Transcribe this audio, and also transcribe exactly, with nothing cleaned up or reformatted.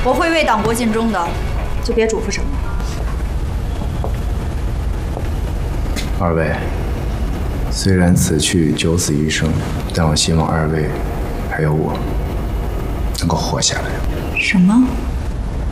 我会为党国尽忠的，就别嘱咐什么。 二位，虽然此去九死一生，但我希望二位还有我能够活下来。 什么？